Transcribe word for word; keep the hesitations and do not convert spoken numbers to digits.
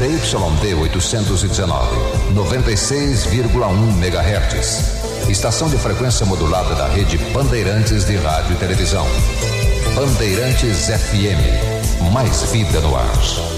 Z Y D oitocentos e dezenove, noventa e seis vírgula um megahertz. Estação de frequência modulada da rede Bandeirantes de Rádio e Televisão. Bandeirantes F M. Mais vida no ar.